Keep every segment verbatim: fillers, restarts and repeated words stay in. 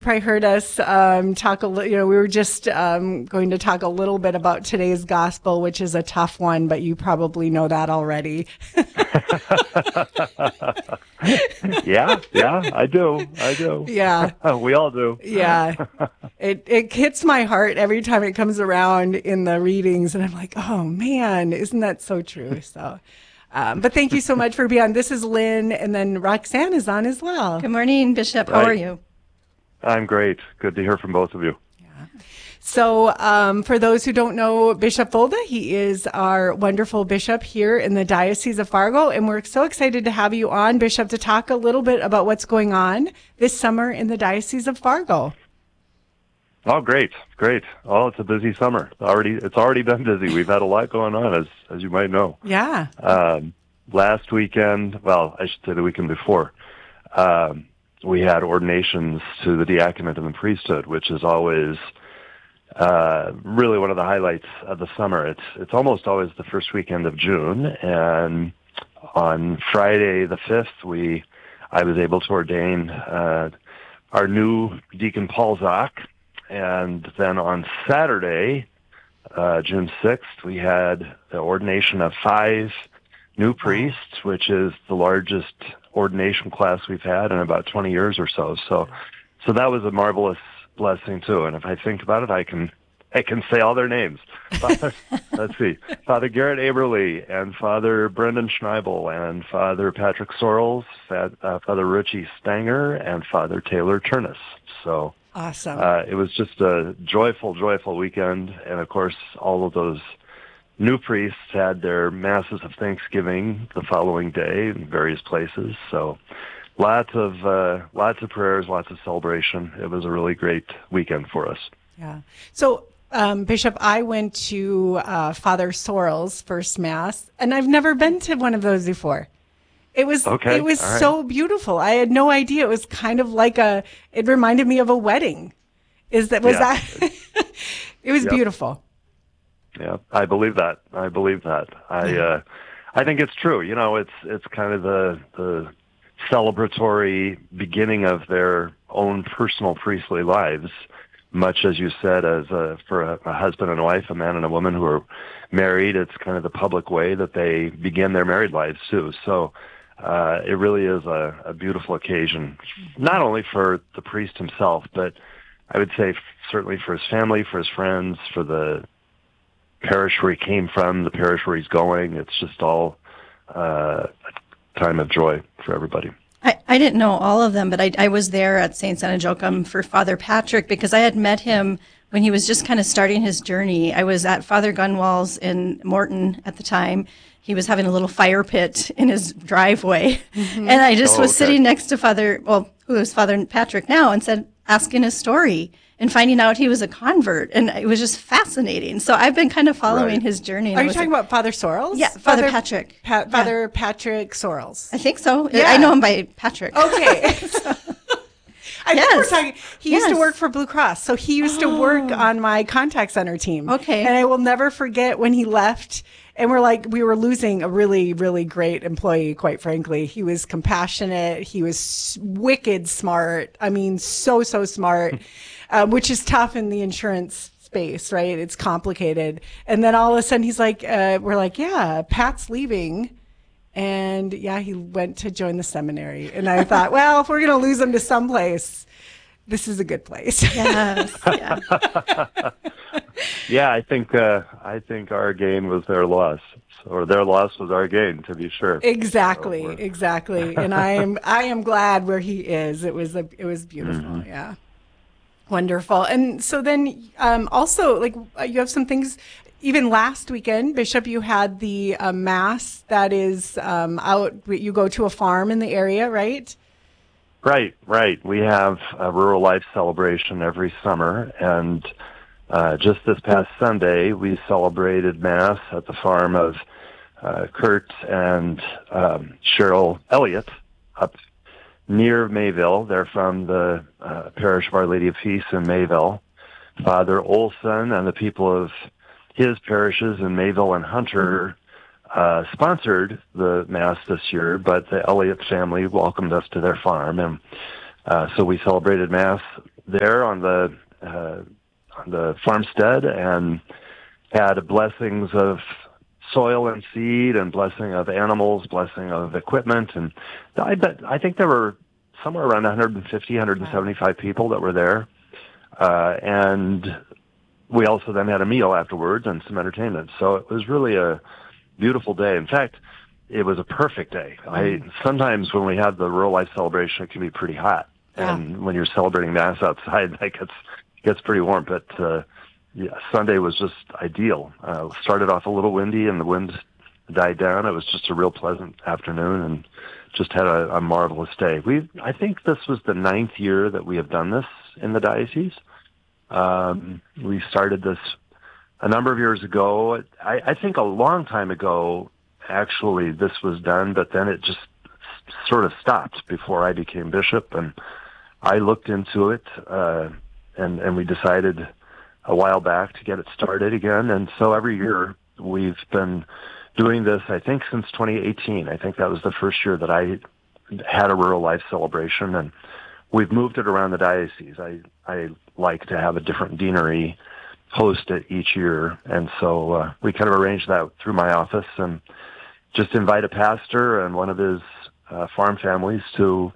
Probably heard us um, talk a little, you know, we were just um, going to talk a little bit about today's gospel, which is a tough one, but you probably know that already. yeah, yeah, I do. I do. Yeah. We all do. Yeah. It it hits my heart every time it comes around in the readings, and I'm like, oh man, isn't that so true? So, um, but thank you so much for being on. This is Lynn, and then Roxanne is on as well. Good morning, Bishop. How Right. are you? I'm great. Good to hear from both of you. So um, for those who don't know Bishop Folda, he is our wonderful bishop here in the Diocese of Fargo, and we're so excited to have you on, Bishop, to talk a little bit about what's going on this summer in the Diocese of Fargo. Oh, great, great. Oh, it's a busy summer. Already, it's already been busy. We've had a lot going on, as as you might know. Yeah. Um, last weekend, well, I should say the weekend before, um, we had ordinations to the diaconate and the priesthood, which is always uh, really one of the highlights of the summer. It's it's almost always the first weekend of June, and on Friday the fifth, we I was able to ordain uh, our new deacon Paul Zock, and then on Saturday, uh, June sixth, we had the ordination of five new priests, which is the largest ordination class we've had in about twenty years or so. So, so that was a marvelous blessing too. And if I think about it, I can, I can say all their names. Father, let's see, Father Garrett Aberly and Father Brendan Schneibel and Father Patrick Sorrells, uh, Father Richie Stanger and Father Taylor Turnus. So Awesome. uh, it was just a joyful, joyful weekend. And of course, all of those new priests had their masses of Thanksgiving the following day in various places. So lots of uh, lots of prayers, lots of celebration. It was a really great weekend for us. Yeah. So, um, Bishop, I went to uh, Father Sorrell's first Mass, and I've never been to one of those before. It was Okay, it was all right. so beautiful. I had no idea. It was kind of like a. It reminded me of a wedding. Is that was Yeah. that? It was Yep. beautiful. Yeah, I believe that. I believe that. I uh, I think it's true. You know, it's it's kind of the the celebratory beginning of their own personal priestly lives, much as you said, as a, for a, a husband and a wife, a man and a woman who are married. It's kind of the public way that they begin their married lives too. So uh, it really is a, a beautiful occasion, not only for the priest himself, but I would say certainly for his family, for his friends, for the parish where he came from, the parish where he's going. It's just all uh, a time of joy for everybody. I, I didn't know all of them, but I, I was there at Saint Santa Joachim for Father Patrick because I had met him when he was just kind of starting his journey. I was at Father Gunwall's in Morton at the time. He was having a little fire pit in his driveway. Mm-hmm. And I just Oh, was okay. sitting next to Father, well, who is Father Patrick now, and said, asking his story and finding out he was a convert. And it was just fascinating. So I've been kind of following Right. his journey. Are you talking about Father Sorrells? Yeah, Father Patrick. Pa- Yeah. Father Patrick Sorrells. I think so. Yeah. I know him by Patrick. Okay. I think we're Yes. talking. He used to Yes. work for Blue Cross, so he used to work Oh. on my contact center team. Okay. And I will never forget when he left. And we're like, we were losing a really, really great employee, quite frankly. He was compassionate. He was wicked smart. I mean, so, so smart, uh, which is tough in the insurance space, right? It's complicated. And then all of a sudden he's like, uh, we're like, yeah, Pat's leaving. And yeah, he went to join the seminary. And I thought, well, if we're going to lose him to someplace, this is a good place. Yes. Yeah. Yeah, I think uh, I think our gain was their loss, or their loss was our gain, to be sure. Exactly, So we're- exactly. And I am I am glad where he is. It was a, it was beautiful. Mm-hmm. Yeah. Wonderful. And so then um, also like uh, you have some things even last weekend, Bishop, you had the uh, mass that is um, out, you go to a farm in the area, right? Right, right. We have a rural life celebration every summer, and uh, just this past Sunday, we celebrated Mass at the farm of uh, Kurt and um, Cheryl Elliott up near Mayville. They're from the uh, parish of Our Lady of Peace in Mayville. Father Olson and the people of his parishes in Mayville and Hunter uh, sponsored the Mass this year, but the Elliott family welcomed us to their farm, and uh, so we celebrated Mass there on the uh, on the farmstead and had blessings of soil and seed and blessing of animals, blessing of equipment. And I bet, I think there were somewhere around one hundred fifty, one hundred seventy-five people that were there. Uh, and we also then had a meal afterwards and some entertainment. So it was really a beautiful day. In fact, it was a perfect day. I, sometimes when we have the Rural Life Celebration, it can be pretty hot. Yeah. And when you're celebrating Mass outside, that gets, gets pretty warm. But, uh, yeah, Sunday was just ideal. Uh, started off a little windy and the wind died down. It was just a real pleasant afternoon and just had a, a marvelous day. We, I think this was the ninth year that we have done this in the diocese. Um, we started this a number of years ago. I, I think a long time ago, actually, this was done, but then it just sort of stopped before I became bishop, and I looked into it, uh, and, and we decided a while back to get it started again. And so every year we've been doing this, I think, since twenty eighteen. I think that was the first year that I had a Rural Life Celebration, and we've moved it around the diocese. I, I like to have a different deanery host it each year. And so uh, we kind of arrange that through my office and just invite a pastor and one of his uh, farm families to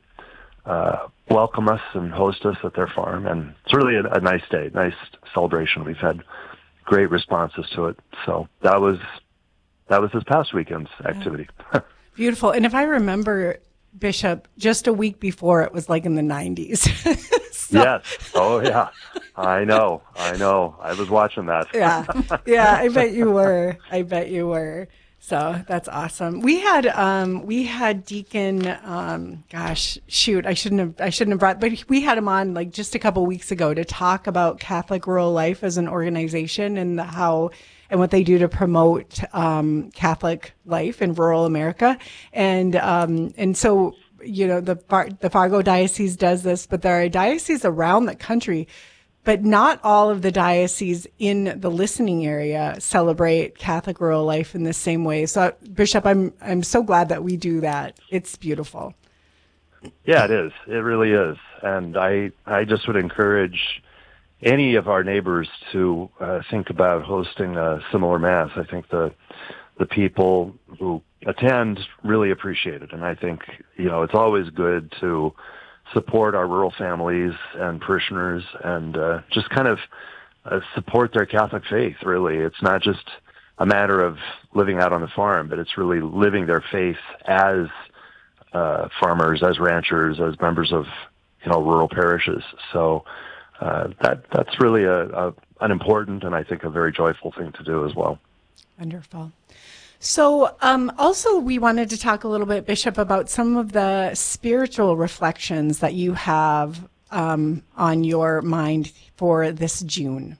uh, welcome us and host us at their farm. And it's really a, a nice day, nice celebration. We've had great responses to it. So that was that was this past weekend's activity. Beautiful. And if I remember, Bishop, just a week before, it was like in the nineties. So. Yes. Oh, yeah. I know. I know. I was watching that. Yeah. Yeah, I bet you were. I bet you were. So that's awesome. We had um, we had Deacon. Um, gosh, shoot, I shouldn't have. I shouldn't have brought. But we had him on like just a couple weeks ago to talk about Catholic Rural Life as an organization and the, how and what they do to promote um, Catholic life in rural America. And um, and so you know the Far- the Fargo Diocese does this, but there are dioceses around the country. But not all of the dioceses in the listening area celebrate Catholic rural life in the same way. So, Bishop, I'm I'm so glad that we do that. It's beautiful. Yeah, it is. It really is. And I I just would encourage any of our neighbors to uh, think about hosting a similar Mass. I think the the people who attend really appreciate it. And I think, you know, it's always good to support our rural families and parishioners and uh, just kind of uh, support their Catholic faith, really. It's not just a matter of living out on the farm, but it's really living their faith as uh, farmers, as ranchers, as members of, you know, rural parishes. So uh, that that's really a, a an important and I think a very joyful thing to do as well. Wonderful. So um, also we wanted to talk a little bit, Bishop, about some of the spiritual reflections that you have um, on your mind for this June.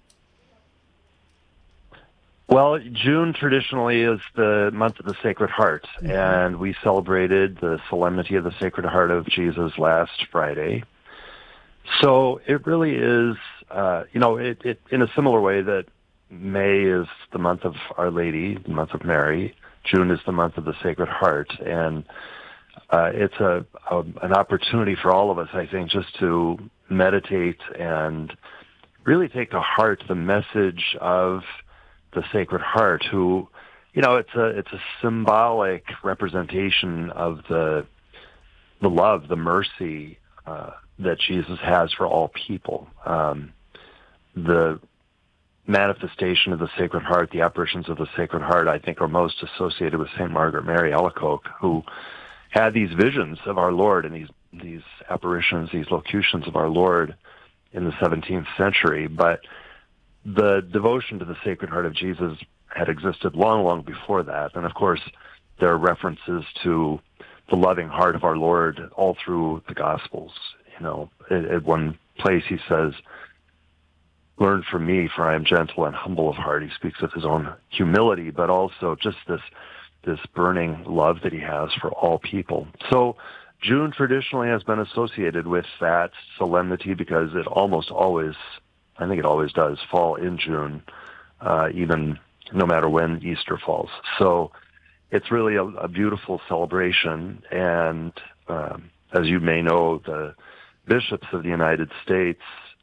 Well, June traditionally is the month of the Sacred Heart, mm-hmm. and we celebrated the Solemnity of the Sacred Heart of Jesus last Friday. So it really is, uh, you know, it, it in a similar way that May is the month of Our Lady, the month of Mary. June is the month of the Sacred Heart, and uh, it's a, a an opportunity for all of us, I think, just to meditate and really take to heart the message of the Sacred Heart. Who, you know, it's a it's a symbolic representation of the the love, the mercy uh, that Jesus has for all people. Um, the manifestation of the Sacred Heart, the apparitions of the Sacred Heart, I think are most associated with Saint Margaret Mary Alacoque, who had these visions of our Lord and these these apparitions, these locutions of our Lord in the seventeenth century. But the devotion to the Sacred Heart of Jesus had existed long, long before that. And of course, there are references to the loving heart of our Lord all through the Gospels. You know, at, at one place he says, "Learn from me, for I am gentle and humble of heart." He speaks of his own humility, but also just this this burning love that he has for all people. So June traditionally has been associated with that solemnity because it almost always, I think it always does, fall in June, uh, even no matter when Easter falls. So it's really a, a beautiful celebration. And um, as you may know, the bishops of the United States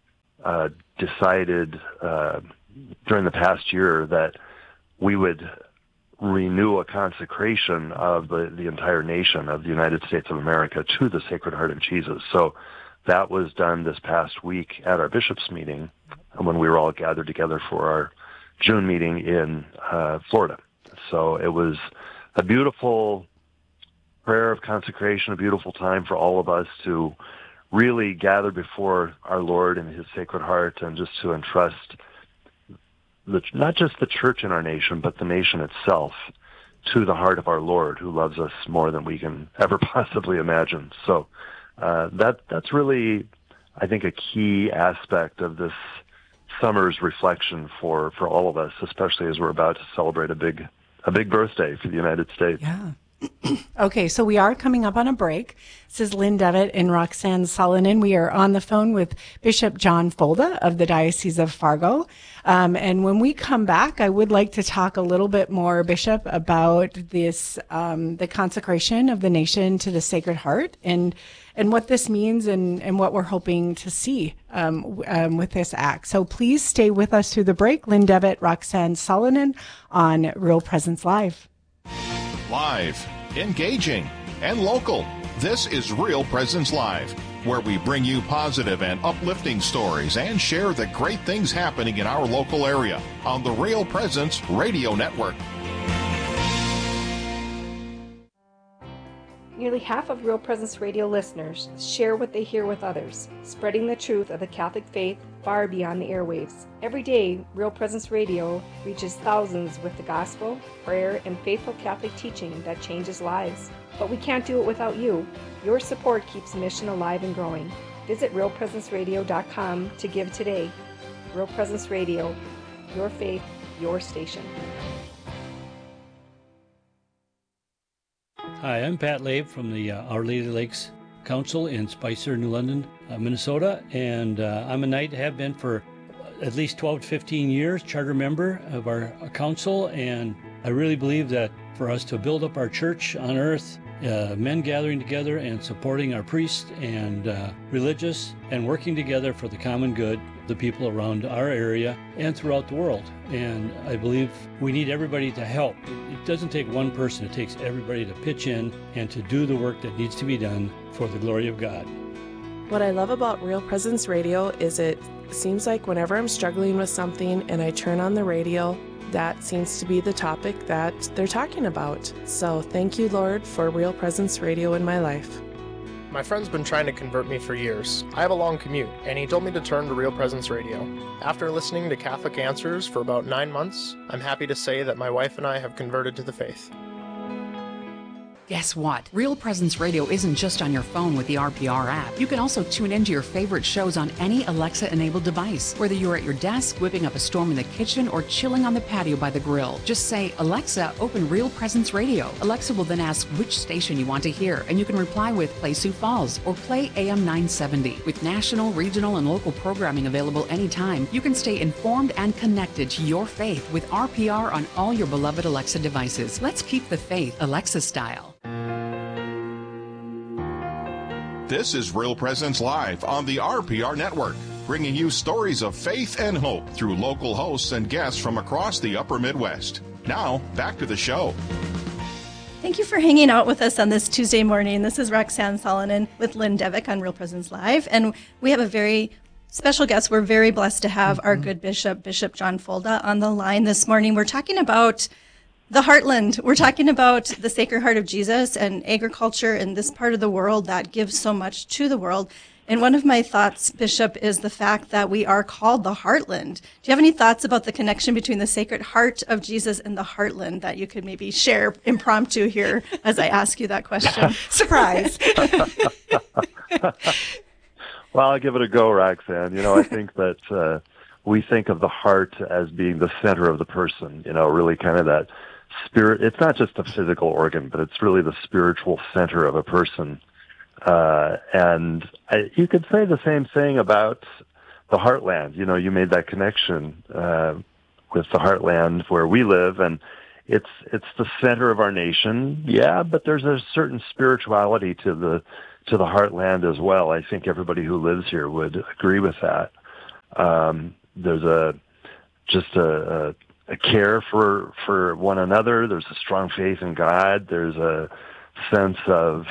uh, decided uh, during the past year that we would renew a consecration of the, the entire nation of the United States of America to the Sacred Heart of Jesus. So that was done this past week at our bishops' meeting when we were all gathered together for our June meeting in uh, Florida. So it was a beautiful prayer of consecration, a beautiful time for all of us to really gather before our Lord and His Sacred Heart, and just to entrust the, not just the church in our nation, but the nation itself to the heart of our Lord, who loves us more than we can ever possibly imagine. So uh, that that's really, I think, a key aspect of this summer's reflection for, for all of us, especially as we're about to celebrate a big a big birthday for the United States. Yeah. Okay, so we are coming up on a break. This is Lynn Devitt and Roxanne Solonen. We are on the phone with Bishop John Folda of the Diocese of Fargo. Um, and when we come back, I would like to talk a little bit more, Bishop, about this, um, the consecration of the nation to the Sacred Heart, and and what this means, and, and what we're hoping to see um, um, with this act. So please stay with us through the break. Lynn Devitt, Roxanne Solonen on Real Presence Live. Live, engaging, and local. This is Real Presence Live, where we bring you positive and uplifting stories and share the great things happening in our local area on the Real Presence Radio Network. Nearly half of Real Presence Radio listeners share what they hear with others, spreading the truth of the Catholic faith far beyond the airwaves. Every day, Real Presence Radio reaches thousands with the gospel, prayer, and faithful Catholic teaching that changes lives. But we can't do it without you. Your support keeps the mission alive and growing. Visit real presence radio dot com to give today. Real Presence Radio, your faith, your station. Hi, I'm Pat Labe from the uh, Our Lady Lakes Council in Spicer, New London, uh, Minnesota, and uh, I'm a knight, have been for at least twelve to fifteen years, charter member of our uh, council, and I really believe that for us to build up our church on earth, uh, men gathering together and supporting our priests and uh, religious, and working together for the common good, the people around our area and throughout the world. And I believe we need everybody to help. It doesn't take one person, it takes everybody to pitch in and to do the work that needs to be done for the glory of God. What I love about Real Presence Radio is it seems like whenever I'm struggling with something and I turn on the radio, that seems to be the topic that they're talking about. So thank you, Lord, for Real Presence Radio in my life. My friend's been trying to convert me for years. I have a long commute, and he told me to turn to Real Presence Radio. After listening to Catholic Answers for about nine months, I'm happy to say that my wife and I have converted to the faith. Guess what? Real Presence Radio isn't just on your phone with the R P R app. You can also tune into your favorite shows on any Alexa-enabled device, whether you're at your desk, whipping up a storm in the kitchen, or chilling on the patio by the grill. Just say, Alexa, open Real Presence Radio. Alexa will then ask which station you want to hear, and you can reply with Play Sioux Falls or Play A M nine seventy. With national, regional, and local programming available anytime, you can stay informed and connected to your faith with R P R on all your beloved Alexa devices. Let's keep the faith Alexa style. This is Real Presence Live on the R P R Network, bringing you stories of faith and hope through local hosts and guests from across the upper Midwest. Now, back to the show. Thank you for hanging out with us on this Tuesday morning. This is Roxanne Solonen with Lynn Devitt on Real Presence Live, and we have a very special guest. We're very blessed to have mm-hmm. our good bishop, Bishop John Folda, on the line this morning. We're talking about the Heartland. We're talking about the Sacred Heart of Jesus and agriculture in this part of the world that gives so much to the world. And one of my thoughts, Bishop, is the fact that we are called the Heartland. Do you have any thoughts about the connection between the Sacred Heart of Jesus and the Heartland that you could maybe share impromptu here as I ask you that question? Surprise. Well, I'll give it a go, Roxanne. You know, I think that uh, we think of the heart as being the center of the person, you know, really kind of that spirit. It's not just a physical organ, but it's really the spiritual center of a person. Uh, and I, you could say the same thing about the heartland. You know, you made that connection uh, with the heartland where we live, and it's it's the center of our nation. Yeah, but there's a certain spirituality to the to the heartland as well. I think everybody who lives here would agree with that. Um, there's a just a, a, a care for for one another. There's a strong faith in God. There's a sense of,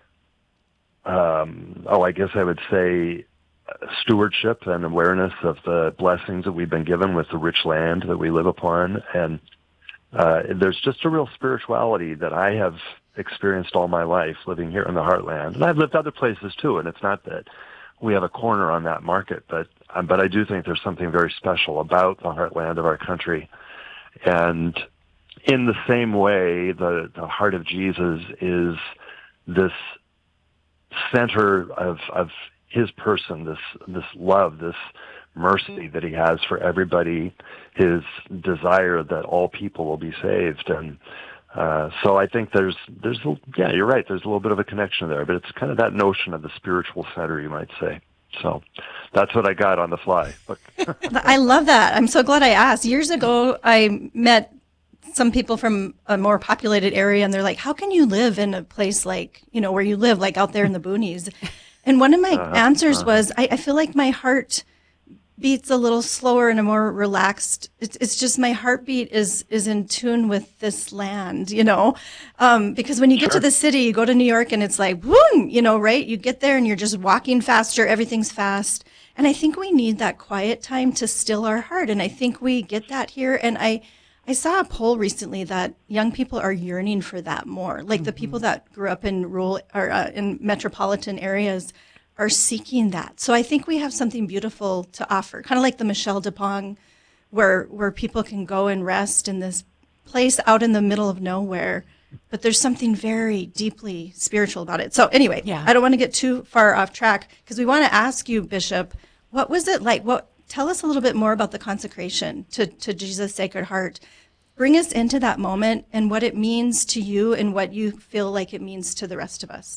um, oh, I guess I would say, stewardship and awareness of the blessings that we've been given with the rich land that we live upon. And uh, there's just a real spirituality that I have experienced all my life living here in the heartland. And I've lived other places too, and it's not that we have a corner on that market, but um, but I do think there's something very special about the heartland of our country. And in the same way, the, the heart of Jesus is this center of of his person, this this love, this mercy that he has for everybody, his desire that all people will be saved. And uh, so I think there's, there's yeah, you're right, there's a little bit of a connection there, but it's kind of that notion of the spiritual center, you might say. So that's what I got on the fly. I love that. I'm so glad I asked. Years ago, I met some people from a more populated area, and they're like, how can you live in a place like, you know, where you live, like out there in the boonies? And one of my uh-huh, answers uh-huh. was, I, I feel like my heart beats a little slower and a more relaxed. It's, it's just my heartbeat is is in tune with this land, you know, um, because when you get sure. to the city, you go to New York and it's like, boom, you know, right? You get there and you're just walking faster. Everything's fast. And I think we need that quiet time to still our heart. And I think we get that here. And I, I saw a poll recently that young people are yearning for that more. Like mm-hmm. the people that grew up in rural or uh, in metropolitan areas are seeking that. So I think we have something beautiful to offer, kind of like the Michel Depong, where where people can go and rest in this place out in the middle of nowhere. But there's something very deeply spiritual about it. So anyway, yeah. I don't want to get too far off track because we want to ask you, Bishop, what was it like? What tell us a little bit more about the consecration to, to Jesus' Sacred Heart. Bring us into that moment and what it means to you and what you feel like it means to the rest of us.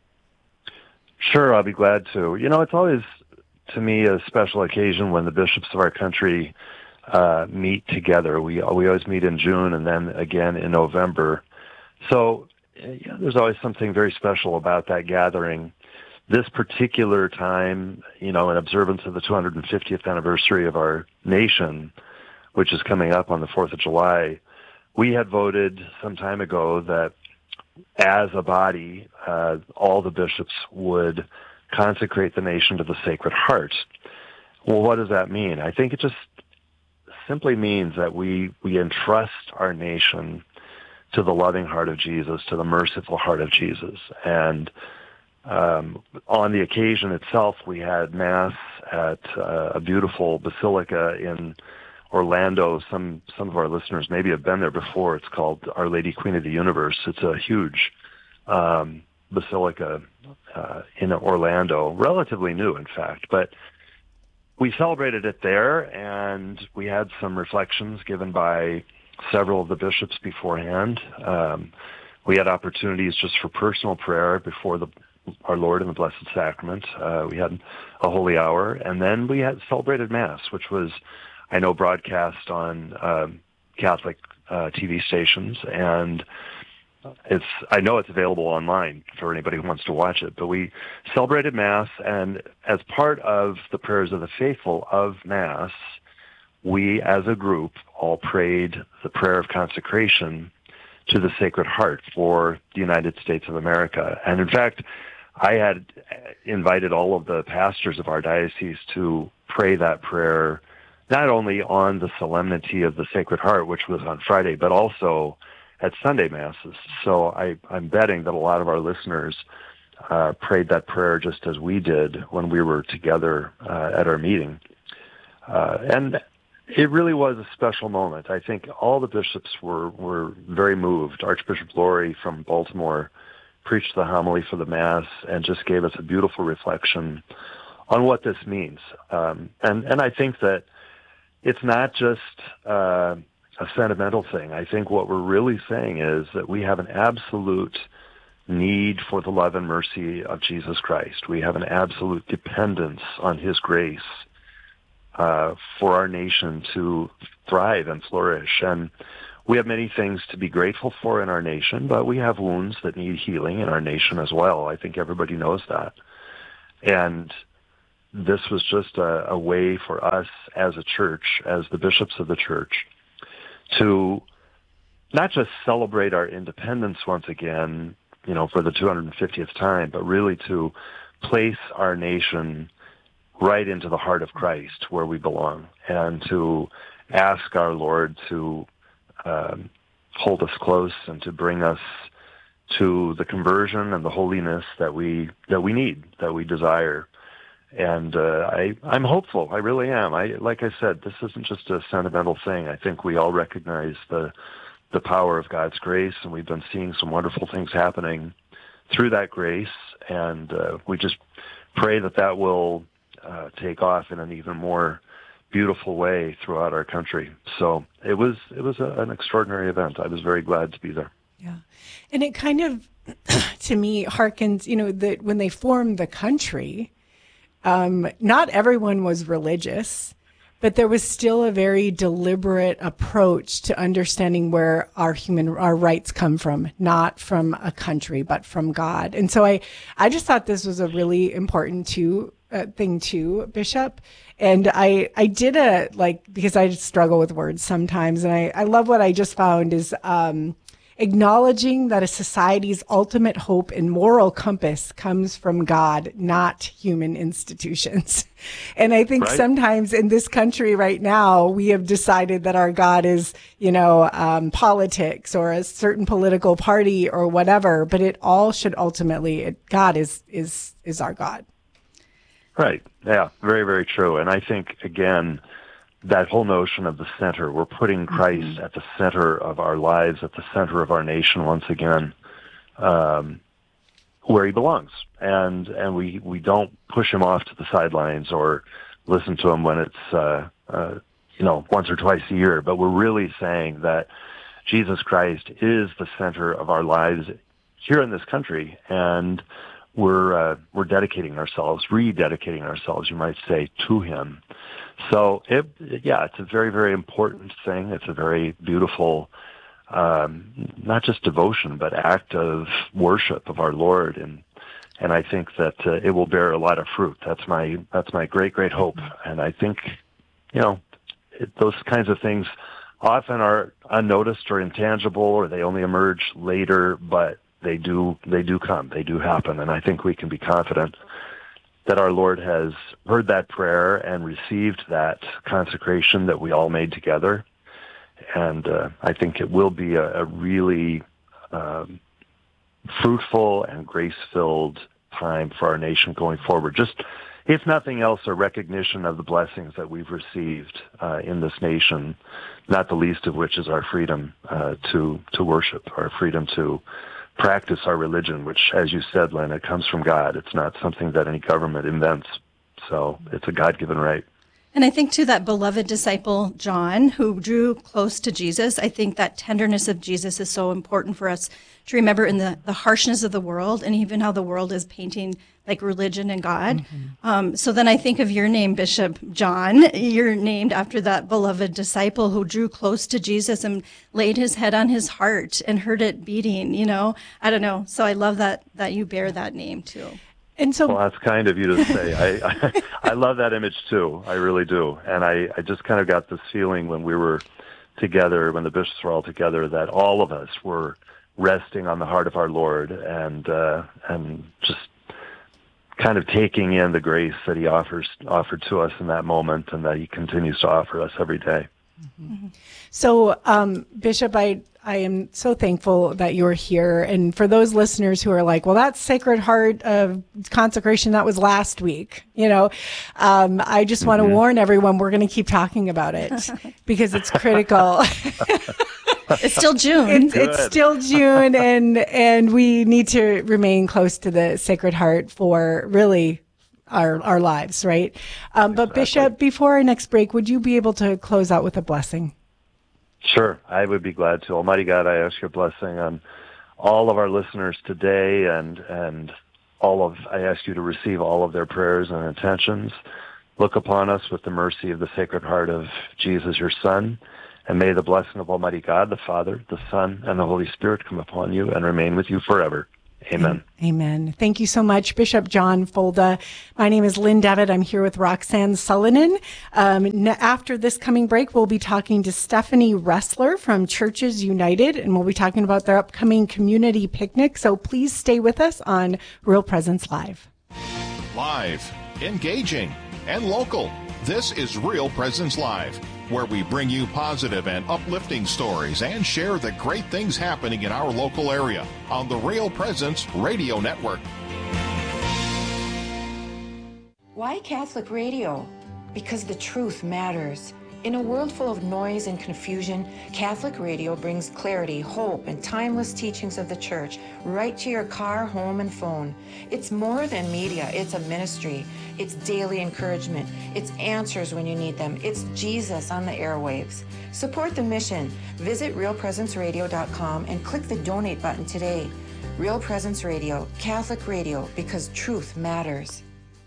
Sure, I'll be glad to. You know, it's always, to me, a special occasion when the bishops of our country uh, meet together. We we always meet in June and then again in November. So you know, there's always something very special about that gathering. This particular time, you know, in observance of the two hundred fiftieth anniversary of our nation, which is coming up on the fourth of July, we had voted some time ago that as a body, uh, all the bishops would consecrate the nation to the Sacred Heart. Well, what does that mean? I think it just simply means that we, we entrust our nation to the loving heart of Jesus, to the merciful heart of Jesus. And um, on the occasion itself, we had Mass at uh, a beautiful basilica in Orlando. Some some of our listeners maybe have been there before. It's called Our Lady Queen of the Universe. It's a huge um, basilica uh, in Orlando, relatively new, in fact. But we celebrated it there, and we had some reflections given by several of the bishops beforehand. Um, we had opportunities just for personal prayer before the our Lord in the Blessed Sacrament. Uh, we had a holy hour, and then we had celebrated Mass, which was, I know, broadcast on um, Catholic uh, T V stations, and it's I know it's available online for anybody who wants to watch it. But we celebrated Mass, and as part of the prayers of the faithful of Mass, we as a group all prayed the prayer of consecration to the Sacred Heart for the United States of America. And in fact, I had invited all of the pastors of our diocese to pray that prayer not only on the solemnity of the Sacred Heart, which was on Friday, but also at Sunday Masses. So I, I'm betting that a lot of our listeners uh, prayed that prayer just as we did when we were together uh, at our meeting. Uh, and it really was a special moment. I think all the bishops were, were very moved. Archbishop Laurie from Baltimore preached the homily for the Mass and just gave us a beautiful reflection on what this means. Um, and, and I think that it's not just uh, a sentimental thing. I think what we're really saying is that we have an absolute need for the love and mercy of Jesus Christ. We have an absolute dependence on His grace uh, for our nation to thrive and flourish. And we have many things to be grateful for in our nation, but we have wounds that need healing in our nation as well. I think everybody knows that. And this was just a, a way for us as a church, as the bishops of the church, to not just celebrate our independence once again, you know, for the two hundred fiftieth time, but really to place our nation right into the heart of Christ, where we belong, and to ask our Lord to um, hold us close and to bring us to the conversion and the holiness that we that we need, that we desire. And uh, I, I'm hopeful. I really am. I, like I said, this isn't just a sentimental thing. I think we all recognize the the power of God's grace, and we've been seeing some wonderful things happening through that grace. And uh, we just pray that that will uh, take off in an even more beautiful way throughout our country. So it was it was a, an extraordinary event. I was very glad to be there. Yeah, and it kind of, to me, harkens. You know, that when they formed the country, um, not everyone was religious, but there was still a very deliberate approach to understanding where our human, our rights come from, not from a country, but from God. And so I, I just thought this was a really important too, uh, thing too, Bishop. And I, I did a, like, because I struggle with words sometimes, and I, I love what I just found is, um, acknowledging that a society's ultimate hope and moral compass comes from God, not human institutions. And I think right. sometimes in this country right now, we have decided that our God is, you know, um, politics or a certain political party or whatever, but it all should ultimately, it, God is, is, is our God. Right. Yeah. Very, very true. And I think, again, that whole notion of the center, we're putting Christ mm-hmm. at the center of our lives, at the center of our nation once again, um, where he belongs. And and we, we don't push him off to the sidelines or listen to him when it's, uh, uh, you know, once or twice a year. But we're really saying that Jesus Christ is the center of our lives here in this country, and we're uh, we're dedicating ourselves, rededicating ourselves, you might say, to him. So, it, yeah, it's a very, very important thing. It's a very beautiful, um, not just devotion, but act of worship of our Lord, and and I think that uh, it will bear a lot of fruit. That's my that's my great, great hope. And I think, you know, it, those kinds of things often are unnoticed or intangible, or they only emerge later, but they do they do come, they do happen, and I think we can be confident that our Lord has heard that prayer and received that consecration that we all made together. And uh, I think it will be a, a really um, fruitful and grace-filled time for our nation going forward. Just, if nothing else, a recognition of the blessings that we've received uh, in this nation, not the least of which is our freedom uh, to, to worship, our freedom to practice our religion, which, as you said, Lynn, it comes from God. It's not something that any government invents. So it's a God-given right. And I think, too, that beloved disciple, John, who drew close to Jesus, I think that tenderness of Jesus is so important for us to remember in the, the harshness of the world, and even how the world is painting like religion and God. Mm-hmm. Um, so then I think of your name, Bishop John. You're named after that beloved disciple who drew close to Jesus and laid his head on his heart and heard it beating, you know. I don't know. So I love that that you bear that name, too. And so, well, that's kind of you to say. I, I I love that image, too. I really do. And I, I just kind of got this feeling when we were together, when the bishops were all together, that all of us were resting on the heart of our Lord and uh, and just kind of taking in the grace that he offers offered to us in that moment, and that he continues to offer us every day. Mm-hmm. So, um, Bishop, I I am so thankful that you're here. And for those listeners who are like, well, that's Sacred Heart of consecration, that was last week. You know, um, I just mm-hmm. want to warn everyone, we're going to keep talking about it because it's critical. It's still June. It's, it's still June, and and we need to remain close to the Sacred Heart for really our our lives, right? Um, but exactly. Bishop, before our next break, would you be able to close out with a blessing? Sure, I would be glad to. Almighty God, I ask your blessing on all of our listeners today, and and all of I ask you to receive all of their prayers and intentions. Look upon us with the mercy of the Sacred Heart of Jesus, your Son. And may the blessing of Almighty God, the Father, the Son, and the Holy Spirit come upon you and remain with you forever. Amen. Amen. Thank you so much, Bishop John Folda. My name is Lynn Devitt. I'm here with Roxanne Sullivan. Um, n- after this coming break, we'll be talking to Stephanie Ressler from Churches United, and we'll be talking about their upcoming community picnic. So please stay with us on Real Presence Live. Live, engaging, and local. This is Real Presence Live, where we bring you positive and uplifting stories and share the great things happening in our local area on the Real Presence Radio Network. Why Catholic radio? Because the truth matters. In a world full of noise and confusion, Catholic radio brings clarity, hope, and timeless teachings of the Church right to your car, home, and phone. It's more than media, it's a ministry. It's daily encouragement. It's answers when you need them. It's Jesus on the airwaves. Support the mission. Visit real presence radio dot com and click the donate button today. Real Presence Radio, Catholic radio, because truth matters.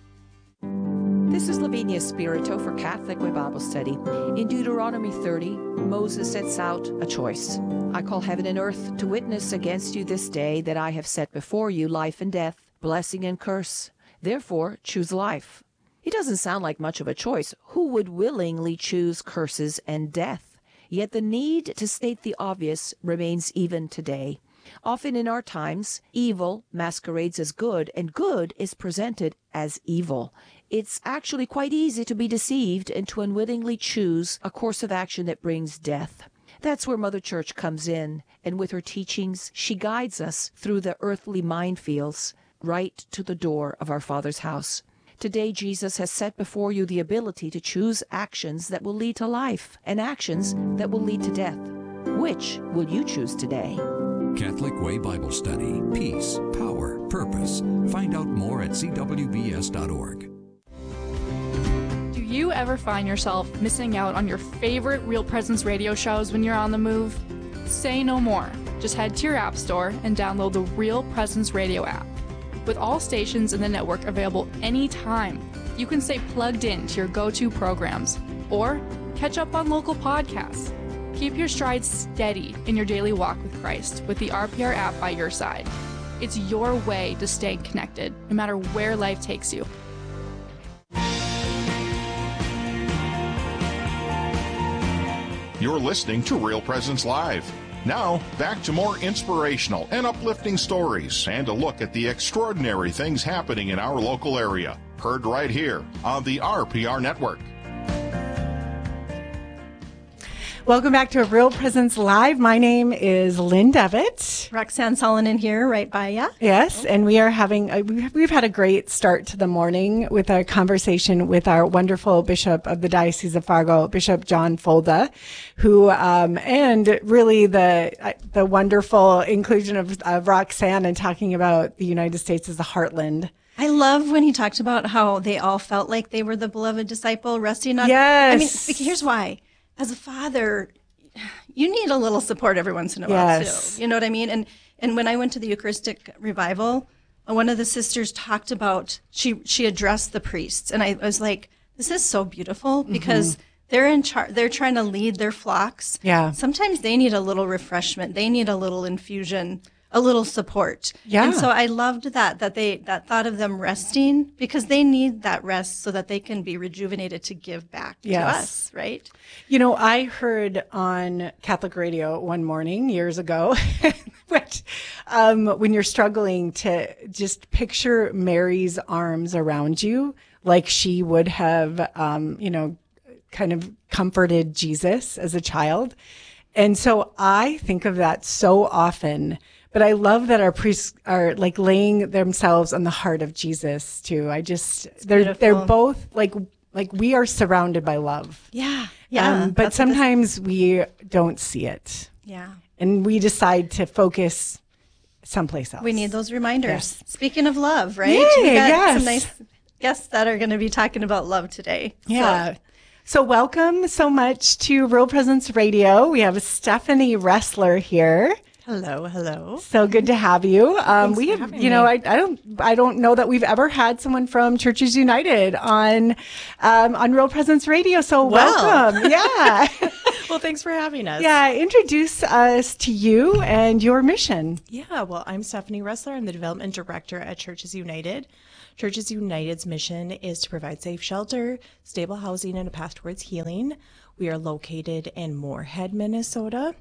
This is Lavinia Spirito for Catholic Way Bible Study. In Deuteronomy thirty, Moses sets out a choice. I call heaven and earth to witness against you this day that I have set before you life and death, blessing and curse. Therefore, choose life. It doesn't sound like much of a choice. Who would willingly choose curses and death? Yet the need to state the obvious remains even today. Often in our times, evil masquerades as good, and good is presented as evil. It's actually quite easy to be deceived and to unwittingly choose a course of action that brings death. That's where Mother Church comes in, and with her teachings, she guides us through the earthly minefields right to the door of our Father's house. Today, Jesus has set before you the ability to choose actions that will lead to life and actions that will lead to death. Which will you choose today? Catholic Way Bible Study. Peace, power, purpose. Find out more at c w b s dot org. Do you ever find yourself missing out on your favorite Real Presence radio shows when you're on the move? Say no more. Just head to your app store and download the Real Presence Radio app. With all stations in the network available anytime, you can stay plugged in to your go-to programs or catch up on local podcasts. Keep your stride steady in your daily walk with Christ with the R P R app by your side. It's your way to stay connected, no matter where life takes you. You're listening to Real Presence Live. Now, back to more inspirational and uplifting stories and a look at the extraordinary things happening in our local area. Heard right here on the R P R Network. Welcome back to Real Presence Live. My name is Lynn Devitt. Roxanne Sullivan here, right by ya. Yes, and we are having, a, we've, we've had a great start to the morning with our conversation with our wonderful Bishop of the Diocese of Fargo, Bishop John Folda, who, um, and really the the wonderful inclusion of, of Roxanne and talking about the United States as a heartland. I love when he talked about how they all felt like they were the beloved disciple resting on. Yes. I mean, here's why. As a father, you need a little support every once in a while, yes. too. You know what I mean? And and when I went to the Eucharistic revival, one of the sisters talked about, she she addressed the priests. And I was like, this is so beautiful because mm-hmm. they're in charge. They're trying to lead their flocks. Yeah. Sometimes they need a little refreshment. They need a little infusion, a little support. Yeah. And so I loved that, that they, that thought of them resting because they need that rest so that they can be rejuvenated to give back yes. to us, right? You know, I heard on Catholic radio one morning years ago, but, um, when you're struggling to just picture Mary's arms around you, like she would have, um, you know, kind of comforted Jesus as a child. And so I think of that so often. But I love that our priests are like laying themselves on the heart of Jesus too. I just, it's they're, beautiful. They're both like, like we are surrounded by love. Yeah. Yeah. Um, but sometimes we don't see it. Yeah. And we decide to focus someplace else. We need those reminders. Yes. Speaking of love, right? Yay, we got yes. some nice guests that are going to be talking about love today. Yeah. So. So welcome so much to Real Presence Radio. We have Stephanie Ressler here. Hello, hello. So good to have you. Um, Thanks we for have, having you know, me. I, I don't, I don't know that we've ever had someone from Churches United on, um, on Real Presence Radio. So Well. welcome. Yeah. Well, thanks for having us. Yeah, introduce us to you and your mission. Yeah, well, I'm Stephanie Ressler. I'm the Development Director at Churches United. Churches United's mission is to provide safe shelter, stable housing, and a path towards healing. We are located in Moorhead, Minnesota.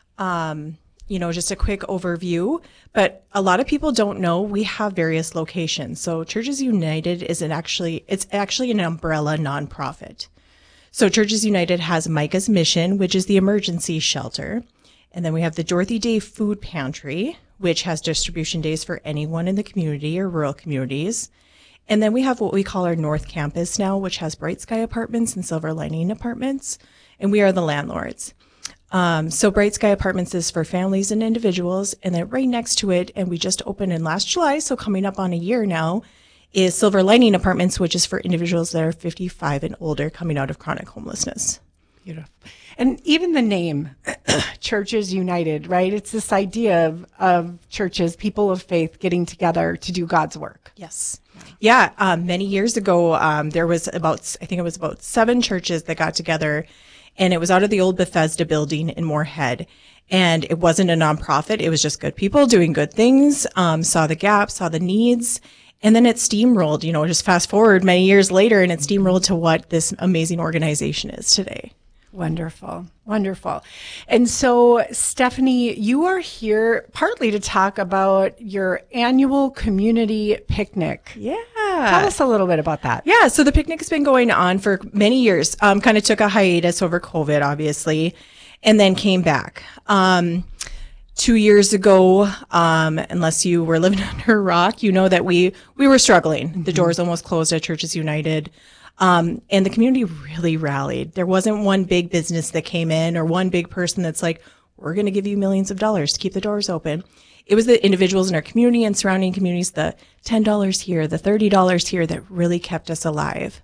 Um, you know, just a quick overview, but a lot of people don't know we have various locations. So Churches United is an actually, it's actually an umbrella nonprofit. So Churches United has Micah's Mission, which is the emergency shelter. And then we have the Dorothy Day Food Pantry, which has distribution days for anyone in the community or rural communities. And then we have what we call our North Campus now, which has Bright Sky Apartments and Silver Lining Apartments. And we are the landlords. Um, so Bright Sky Apartments is for families and individuals, and then right next to it, and we just opened in last July, so coming up on a year now, is Silver Lining Apartments, which is for individuals that are fifty-five and older coming out of chronic homelessness. Beautiful. And even the name, Churches United, right? It's this idea of, of churches, people of faith getting together to do God's work. Yes. Yeah. Um, many years ago, um, there was about, I think it was about seven churches that got together. And it was out of the old Bethesda building in Moorhead. And it wasn't a nonprofit. It was just good people doing good things, um, saw the gaps, saw the needs. And then it steamrolled, you know, just fast forward many years later, and it steamrolled to what this amazing organization is today. Wonderful. Wonderful. And so, Stephanie, you are here partly to talk about your annual community picnic. Yeah. Tell us a little bit about that. Yeah. So the picnic has been going on for many years. Um, kind of took a hiatus over COVID, obviously, and then came back. Um, two years ago, um, unless you were living under a rock, you know that we, we were struggling. Mm-hmm. The doors almost closed at Churches United. Um, and the community really rallied. There wasn't one big business that came in or one big person that's like, we're going to give you millions of dollars to keep the doors open. It was the individuals in our community and surrounding communities, the ten dollars here, the thirty dollars here that really kept us alive.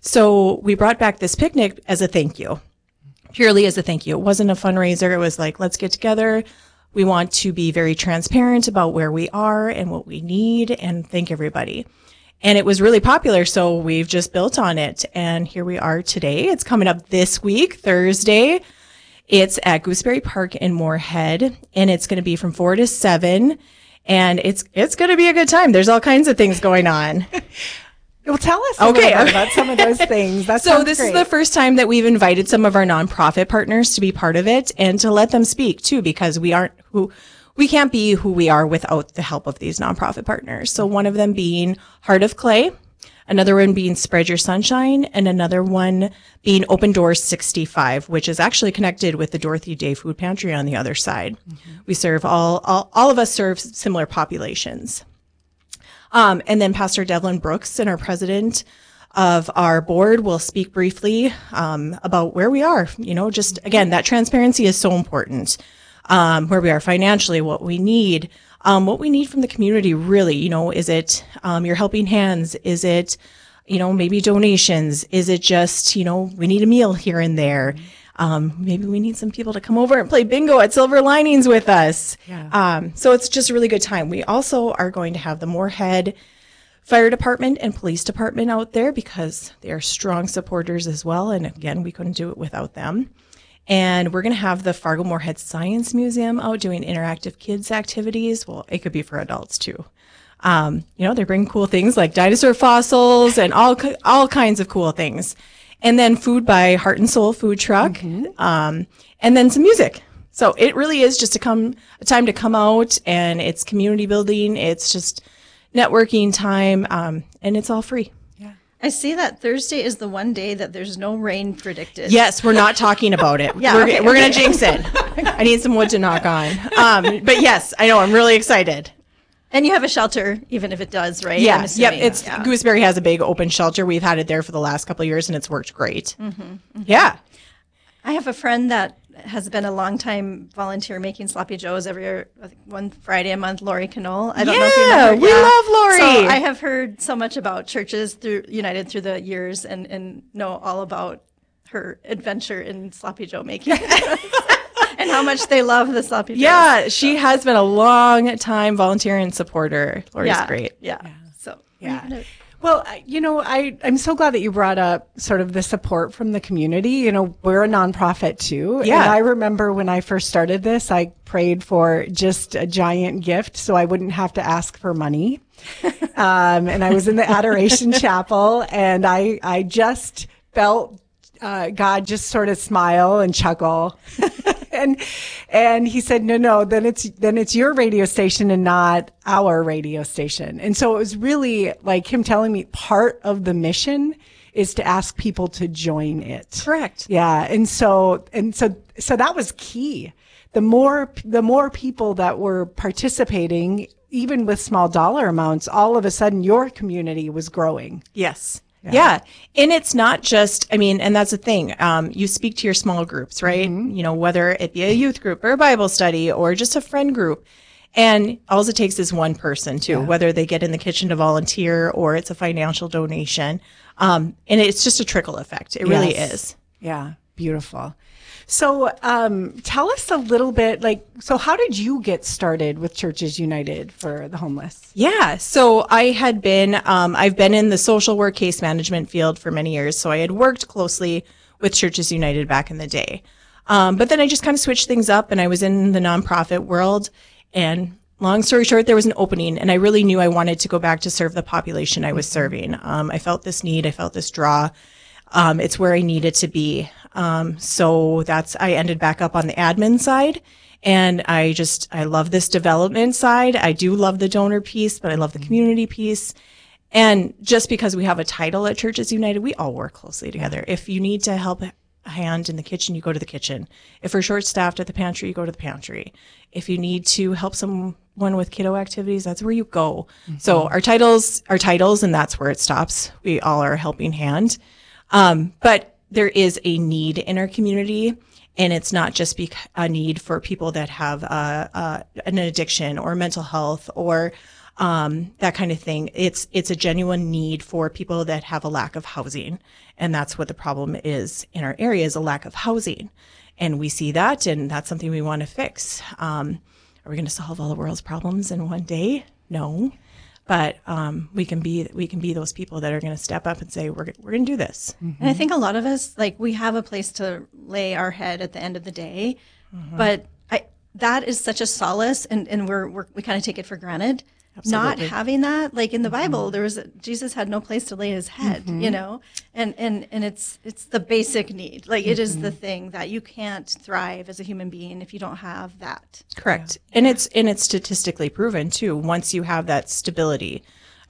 So we brought back this picnic as a thank you, purely as a thank you. It wasn't a fundraiser. It was like, let's get together. We want to be very transparent about where we are and what we need and thank everybody. And it was really popular, so we've just built on it. And here we are today. It's coming up this week, Thursday. It's at Gooseberry Park in Moorhead, and it's going to be from four to seven. And it's it's going to be a good time. There's all kinds of things going on. Well, tell us a okay. little bit about some of those things. That so this great. is the first time that we've invited some of our nonprofit partners to be part of it and to let them speak, too, because we aren't who... We can't be who we are without the help of these nonprofit partners. So one of them being Heart of Clay, another one being Spread Your Sunshine, and another one being Open Doors sixty-five, which is actually connected with the Dorothy Day Food Pantry on the other side. Mm-hmm. We serve all, all, all of us serve similar populations. Um, and then Pastor Devlin Brooks and our president of our board will speak briefly um, about where we are. You know, just again, that transparency is so important. Um, where we are financially, what we need, um, what we need from the community, really, you know, is it, um, your helping hands? Is it, you know, maybe donations? Is it just, you know, we need a meal here and there? Um, maybe we need some people to come over and play bingo at Silver Linings with us. Yeah. Um, so it's just a really good time. We also are going to have the Moorhead Fire Department and Police Department out there because they are strong supporters as well. And again, we couldn't do it without them. And we're going to have the Fargo Moorhead Science Museum out doing interactive kids activities. Well, it could be for adults too. Um, you know, they bring cool things like dinosaur fossils and all all kinds of cool things. And then food by Heart and Soul Food Truck, mm-hmm. um, and then some music. So it really is just to come a time to come out, and it's community building. It's just networking time, um, and it's all free. I see that Thursday is the one day that there's no rain predicted. Yes, we're not talking about it. yeah, we're okay, we're okay. going to jinx it. I need some wood to knock on. Um, but yes, I know. I'm really excited. And you have a shelter, even if it does, right? Yeah. Yep. It's yeah. Gooseberry has a big open shelter. We've had it there for the last couple of years, and it's worked great. Mm-hmm, mm-hmm. Yeah. I have a friend that has been a longtime volunteer making sloppy joes every I think one Friday a month, Lori Knoll. I don't yeah, know if you know her. we yeah. love Lori. So I have heard so much about churches through United through the years and, and know all about her adventure in sloppy joe making and how much they love the sloppy joes. Yeah, so. She has been a long time volunteer and supporter. Lori's yeah, great. Yeah. yeah. So yeah. Well, I- you know, I, I'm so glad that you brought up sort of the support from the community. You know, we're a nonprofit too. Yeah. And I remember when I first started this, I prayed for just a giant gift so I wouldn't have to ask for money. um, and I was in the Adoration Chapel, and I, I just felt uh, God just sort of smile and chuckle. And, and he said, no, no, then it's, then it's your radio station and not our radio station. And so it was really like him telling me part of the mission is to ask people to join it. Correct. Yeah. And so, and so, so that was key. The more, the more people that were participating, even with small dollar amounts, all of a sudden your community was growing. Yes. Yeah. yeah. And it's not just, I mean, and that's the thing. Um, you speak to your small groups, right? Mm-hmm. You know, whether it be a youth group or a Bible study or just a friend group. And all it takes is one person too, yeah. whether they get in the kitchen to volunteer or it's a financial donation. Um, and it's just a trickle effect. It yes. really is. Yeah. Beautiful. So, um, tell us a little bit, like, so how did you get started with Churches United for the homeless? Yeah. So I had been, um, I've been in the social work case management field for many years. So I had worked closely with Churches United back in the day. Um, but then I just kind of switched things up and I was in the nonprofit world, and long story short, there was an opening and I really knew I wanted to go back to serve the population I was serving. Um, I felt this need. I felt this draw. Um, it's where I needed to be. Um, so that's, I ended back up on the admin side, and I just, I love this development side. I do love the donor piece, but I love the community piece. And just because we have a title at Churches United, we all work closely together. Yeah. If you need to help a hand in the kitchen, you go to the kitchen. If we're short staffed at the pantry, you go to the pantry. If you need to help someone with kiddo activities, that's where you go. Mm-hmm. So our titles are titles, and that's where it stops. We all are a helping hand. Um, but there is a need in our community, and it's not just be a need for people that have uh, uh, an addiction or mental health or um, that kind of thing. It's it's a genuine need for people that have a lack of housing, and that's what the problem is in our area, is a lack of housing. And we see that, and that's something we want to fix. Um, are we going to solve all the world's problems in one day? No. But um, we can be we can be those people that are going to step up and say, we're we're going to do this. Mm-hmm. And I think a lot of us, like, we have a place to lay our head at the end of the day, mm-hmm. but I that is such a solace, and, and we're, we're we kind of take it for granted. Absolutely. Not having that, like in the Bible, mm-hmm. there was a, Jesus had no place to lay his head, mm-hmm. you know, and and and it's it's the basic need. Like mm-hmm. it is the thing that you can't thrive as a human being if you don't have that. Correct, yeah. and it's and it's statistically proven too. Once you have that stability,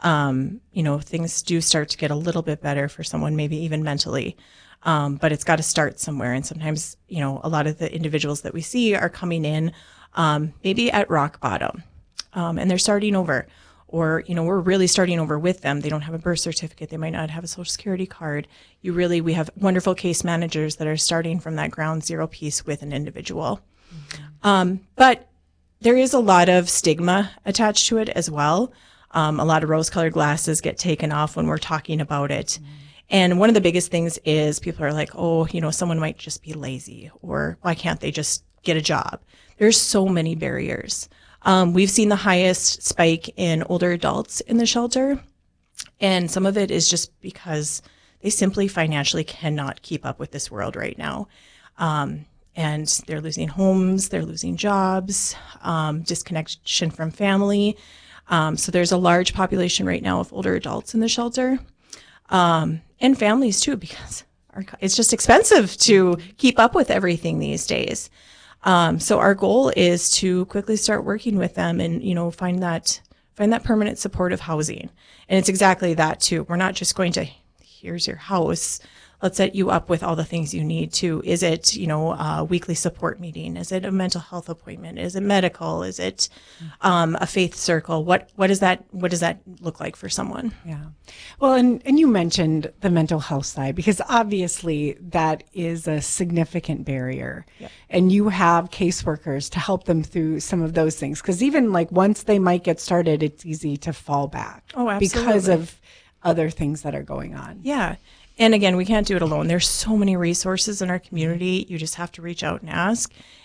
um, you know, things do start to get a little bit better for someone, maybe even mentally. Um, but it's got to start somewhere, and sometimes, you know, a lot of the individuals that we see are coming in, um, maybe at rock bottom. Um, and they're starting over, or, you know, we're really starting over with them. They don't have a birth certificate. They might not have a social security card. You really, we have wonderful case managers that are starting from that ground zero piece with an individual. Mm-hmm. Um, but there is a lot of stigma attached to it as well. Um, a lot of rose-colored glasses get taken off when we're talking about it. Mm-hmm. And one of the biggest things is people are like, oh, you know, someone might just be lazy, or why can't they just get a job? There's so many barriers. Um, we've seen the highest spike in older adults in the shelter, and some of it is just because they simply financially cannot keep up with this world right now. Um, and they're losing homes, they're losing jobs, um, disconnection from family. Um, so there's a large population right now of older adults in the shelter, um, and families too, because our, it's just expensive to keep up with everything these days. Um, so our goal is to quickly start working with them and, you know, find that, find that permanent supportive housing. And it's exactly that too. We're not just going to, here's your house, let's set you up with all the things you need to. Is it, you know, a weekly support meeting? Is it a mental health appointment? Is it medical? Is it, um, a faith circle? What, what does that, what does that look like for someone? Yeah. Well, and, and you mentioned the mental health side, because obviously that is a significant barrier. Yep. And you have caseworkers to help them through some of those things. Because even like once they might get started, it's easy to fall back. Oh, absolutely. Because of other things that are going on. Yeah. And again, we can't do it alone. There's so many resources in our community. You just have to reach out and ask.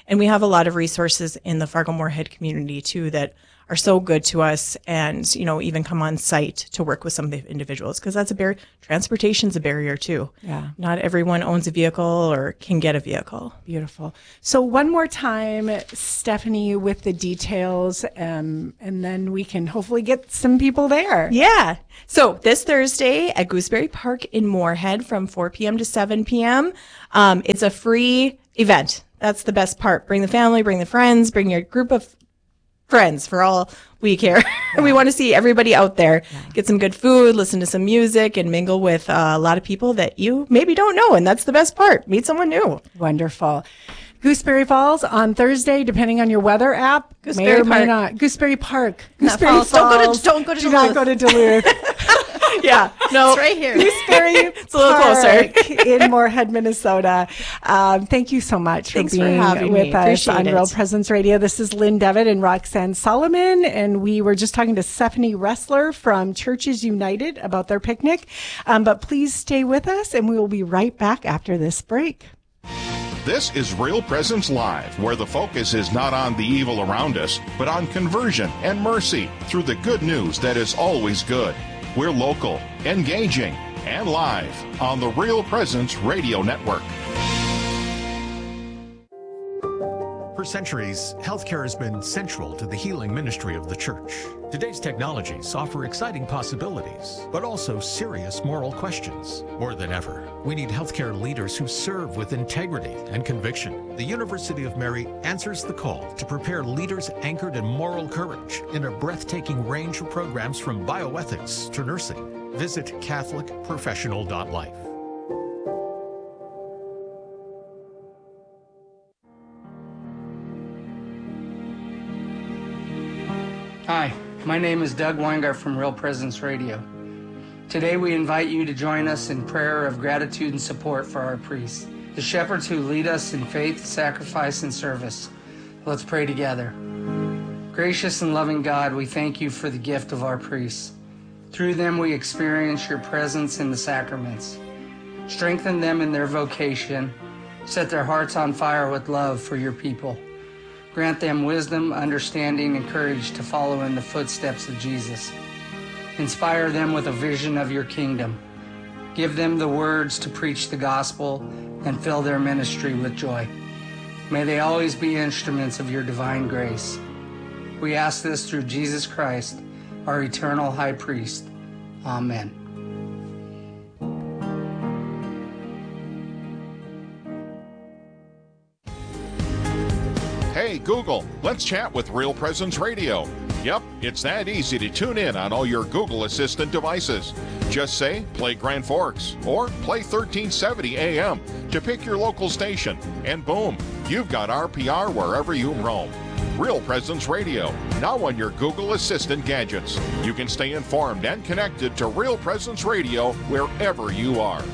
And we have a lot of resources in the Fargo-Moorhead community too that are so good to us, and, you know, even come on site to work with some of the individuals, because that's a barrier. Transportation's a barrier too. Yeah. Not everyone owns a vehicle or can get a vehicle. Beautiful. So one more time, Stephanie, with the details, um, and then we can hopefully get some people there. Yeah. So this Thursday at Gooseberry Park in Moorhead from four p.m. to seven p.m. Um, it's a free event. That's the best part. Bring the family, bring the friends, bring your group of friends for all we care. Yeah. We want to see everybody out there, yeah. Get some good food, listen to some music, and mingle with uh, a lot of people that you maybe don't know. And that's the best part. Meet someone new. Wonderful. Gooseberry Falls on Thursday, depending on your weather app. Gooseberry may or Park. may not. Gooseberry Park. Not Gooseberry Falls. Falls. Don't go to, don't go to Do Duluth. not go to Duluth. Yeah, no, it's right here. Gooseberry it's a little closer in Moorhead, Minnesota. Um, thank you so much for Thanks being for having with me. us Appreciate on it. Real Presence Radio. This is Lynn Devitt and Roxanne Solomon, and we were just talking to Stephanie Ressler from Churches United about their picnic. Um, but please stay with us, and we will be right back after this break. This is Real Presence Live, where the focus is not on the evil around us, but on conversion and mercy through the good news that is always good. We're local, engaging, and live on the Real Presence Radio Network. For centuries, healthcare has been central to the healing ministry of the church. Today's technologies offer exciting possibilities, but also serious moral questions. More than ever, we need healthcare leaders who serve with integrity and conviction. The University of Mary answers the call to prepare leaders anchored in moral courage in a breathtaking range of programs from bioethics to nursing. Visit Catholic Professional dot life. Hi, my name is Doug Weingart from Real Presence Radio. Today we invite you to join us in prayer of gratitude and support for our priests, the shepherds who lead us in faith, sacrifice, and service. Let's pray together. Gracious and loving God, we thank you for the gift of our priests. Through them we experience your presence in the sacraments. Strengthen them in their vocation. Set their hearts on fire with love for your people. Grant them wisdom, understanding, and courage to follow in the footsteps of Jesus. Inspire them with a vision of your kingdom. Give them the words to preach the gospel and fill their ministry with joy. May they always be instruments of your divine grace. We ask this through Jesus Christ, our eternal high priest. Amen. Hey, Google, let's chat with Real Presence Radio. Yep, it's that easy to tune in on all your Google Assistant devices. Just say, play Grand Forks, or play thirteen seventy A M to pick your local station, and boom, you've got R P R wherever you roam. Real Presence Radio, now on your Google Assistant gadgets. You can stay informed and connected to Real Presence Radio wherever you are.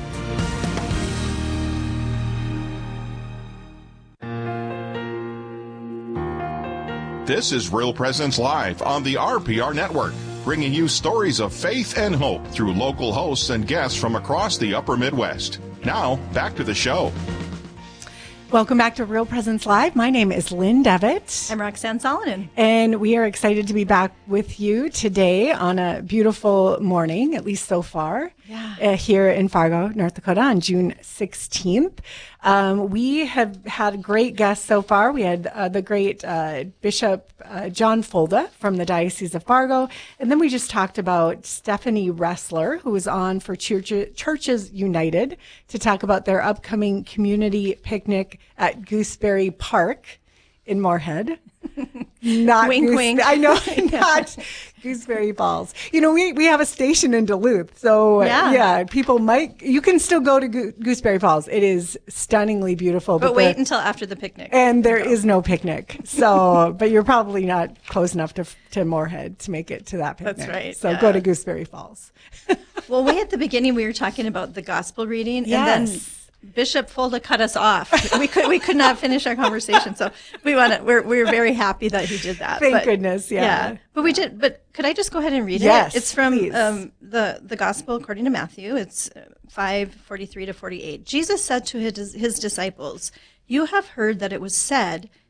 This is Real Presence Live on the R P R Network, bringing you stories of faith and hope through local hosts and guests from across the upper Midwest. Now, back to the show. Welcome back to Real Presence Live. My name is Lynn Devitt. I'm Roxanne Solomon. And we are excited to be back with you today on a beautiful morning, at least so far, yeah. uh, here in Fargo, North Dakota on June sixteenth. Um, we have had great guests so far. We had uh, the great uh, Bishop uh, John Folda from the Diocese of Fargo. And then we just talked about Stephanie Ressler, who was on for Church- Churches United to talk about their upcoming community picnic at Gooseberry Park in Moorhead. Not wink, Goose- wink. I know, not Gooseberry Falls. You know, we, we have a station in Duluth, so yeah. yeah, people might. You can still go to Go- Gooseberry Falls. It is stunningly beautiful, but, but wait the, until after the picnic. and there is no picnic. So, but you're probably not close enough to to Moorhead to make it to that picnic. That's right. So yeah. go to Gooseberry Falls. Well, way at the beginning we were talking about the gospel reading, Yes. and then Bishop Folda cut us off. We could we could not finish our conversation, so we want to. We're we're very happy that he did that. Thank but, goodness, yeah. But we did. But could I just go ahead and read Yes, it? It's from please. um, the the Gospel according to Matthew. It's five forty three to forty eight. Jesus said to his his disciples, "You have heard that it was said,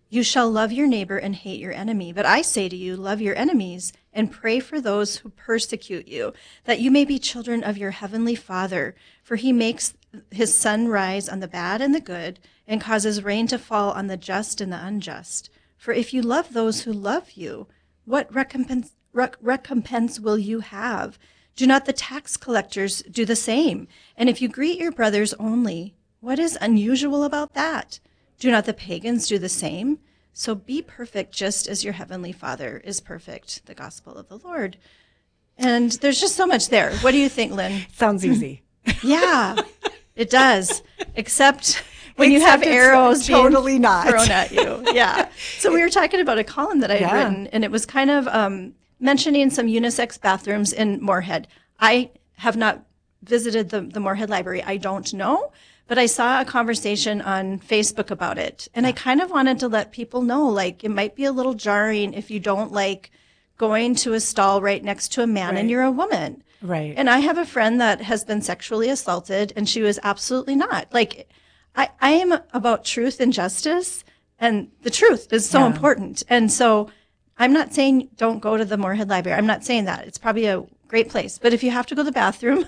You shall love your neighbor and hate your enemy. But I say to you, love your enemies and pray for those who persecute you, that you may be children of your heavenly Father. For he makes his sun rise on the bad and the good, and causes rain to fall on the just and the unjust. For if you love those who love you, what recompense, rec- recompense will you have? Do not the tax collectors do the same? And if you greet your brothers only, what is unusual about that? Do not the pagans do the same? So be perfect just as your heavenly Father is perfect. The gospel of the Lord. And there's just so much there. What do you think, Lynn? Sounds easy. Yeah, it does. Except when Except you have it's arrows totally being not. thrown at you. Yeah. So we were talking about a column that I had Yeah. written, and it was kind of um, mentioning some unisex bathrooms in Moorhead. I have not visited the, the Moorhead Library. I don't know. But I saw a conversation on Facebook about it, and I kind of wanted to let people know, like, it might be a little jarring if you don't like going to a stall right next to a man Right. and you're a woman. Right. And I have a friend that has been sexually assaulted, and she was absolutely not. Like, I, I am about truth and justice, and the truth is so Yeah. important. And so I'm not saying don't go to the Moorhead Library. I'm not saying that. It's probably a great place. But if you have to go to the bathroom,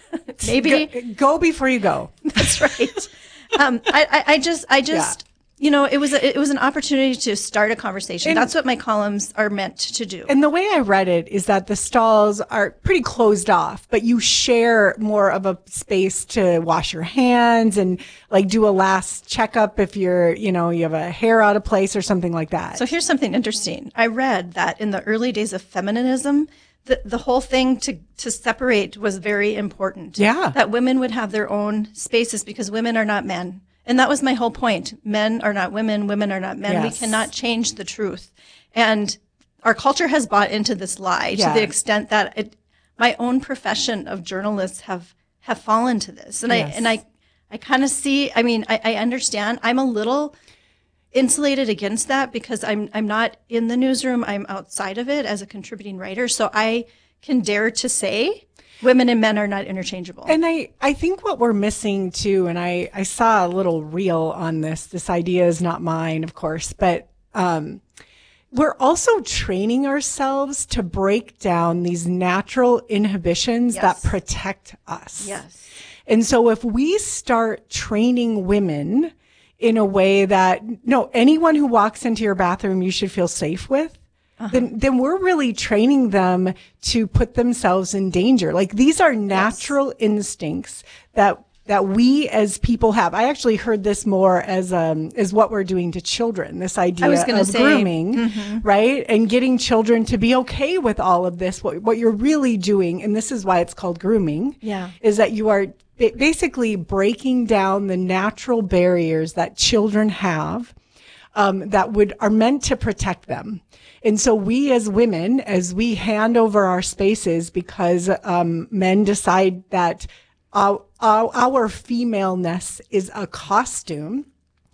maybe go, go before you go. That's right. Um, I, I, I just, I just, you know, it was a, it was an opportunity to start a conversation. And- That's what my columns are meant to do. And the way I read it is that the stalls are pretty closed off, but you share more of a space to wash your hands and like do a last checkup if you're, you know, you have a hair out of place or something like that. So here's something interesting. I read that in the early days of feminism, the, the whole thing to, to separate was very important. Yeah. That women would have their own spaces because women are not men. And that was my whole point. Men are not women. Women are not men. Yes. We cannot change the truth. And our culture has bought into this lie Yeah. to the extent that it, my own profession of journalists have, have fallen to this. And Yes. I, and I, I kind of see, I mean, I, I understand. I'm a little insulated against that because I'm I'm not in the newsroom. I'm outside of it as a contributing writer. So I can dare to say women and men are not interchangeable. And I, I think what we're missing too, and I, I saw a little reel on this, this idea is not mine, of course, but, um, we're also training ourselves to break down these natural inhibitions Yes. that protect us. Yes. And so if we start training women in a way that, no, anyone who walks into your bathroom, you should feel safe with, uh-huh. then, then we're really training them to put themselves in danger. Like these are natural yes. instincts that, that we as people have. I actually heard this more as, um, as what we're doing to children, this idea I was gonna of say, grooming, mm-hmm. right? And getting children to be okay with all of this. What, what you're really doing, and this is why it's called grooming, yeah. is that you are basically breaking down the natural barriers that children have um, that would are meant to protect them. And so we as women, as we hand over our spaces because um, men decide that our, our, our femaleness is a costume,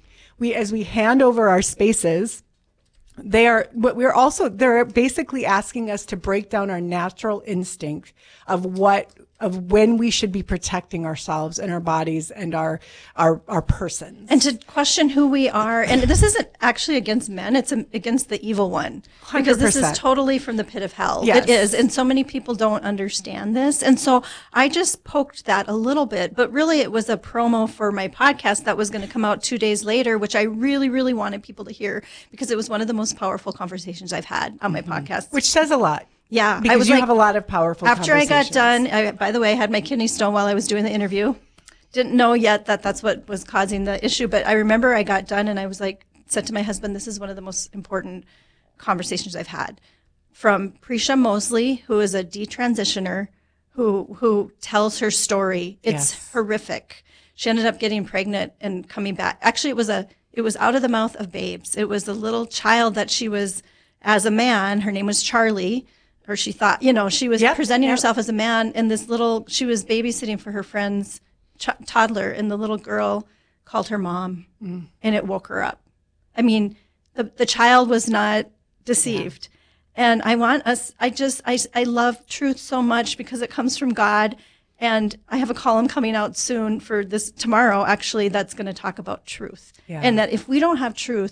we as we hand over our spaces, they are, but we're also, they're basically asking us to break down our natural instinct of what, of when we should be protecting ourselves and our bodies and our, our, our persons. And to question who we are. And this isn't actually against men. It's against the evil one. one hundred percent. Because this is totally from the pit of hell. Yes. It is. And so many people don't understand this. And so I just poked that a little bit, but really it was a promo for my podcast that was going to come out two days later, which I really, really wanted people to hear because it was one of the most powerful conversations I've had on my mm-hmm. podcast. Which says a lot. Yeah. Because I was you like, have a lot of powerful after I got conversations. done, I, by the way, I had my kidney stone while I was doing the interview. Didn't know yet that that's what was causing the issue, but I remember I got done and I was like, said to my husband, this is one of the most important conversations I've had. From Prisha Mosley, who is a detransitioner, who who tells her story. It's Yes. horrific. She ended up getting pregnant and coming back. Actually, it was a it was out of the mouth of babes. It was a little child that she was, as a man, her name was Charlie, or she thought, you know, she was Yep, presenting yep. herself as a man, and this little, she was babysitting for her friend's ch- toddler, and the little girl called her mom, Mm. and it woke her up. I mean, the the child was not deceived. Yeah. And I want us, I just, I, I love truth so much because it comes from God. And I have a column coming out soon for this tomorrow, actually, that's going to talk about truth. Yeah. And that if we don't have truth,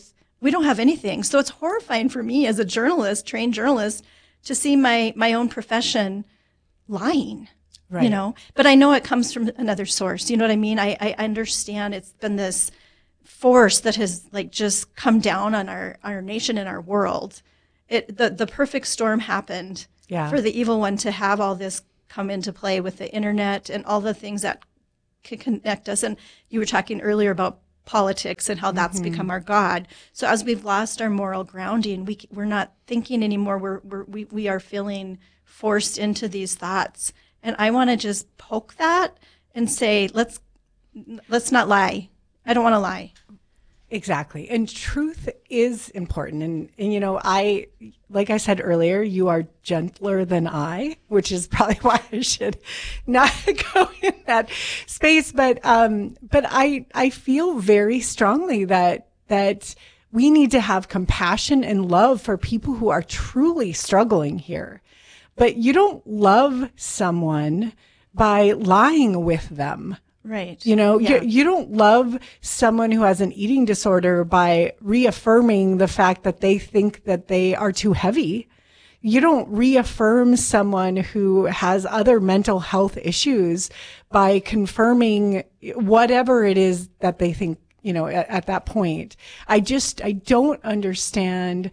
We don't have anything. So it's horrifying for me as a journalist, trained journalist, to see my, my own profession lying, Right. you know, but I know it comes from another source. You know what I mean? I, I understand it's been this force that has like just come down on our, our nation and our world. It, the, the perfect storm happened Yeah. for the evil one to have all this come into play with the internet and all the things that could connect us. And you were talking earlier about politics and how that's Mhm. become our God. So as we've lost our moral grounding, we, we're not thinking anymore. We're, we're, we, we are feeling forced into these thoughts. And I want to just poke that and say, let's, let's not lie. I don't want to lie. Exactly. And truth is important. And, and, you know, I, like I said earlier, you are gentler than I, which is probably why I should not go in that space. But, um, but I, I feel very strongly that, that we need to have compassion and love for people who are truly struggling here. But you don't love someone by lying with them. Right. You know, Yeah. you, you don't love someone who has an eating disorder by reaffirming the fact that they think that they are too heavy. You don't reaffirm someone who has other mental health issues by confirming whatever it is that they think, you know, at, at that point. I just, I don't understand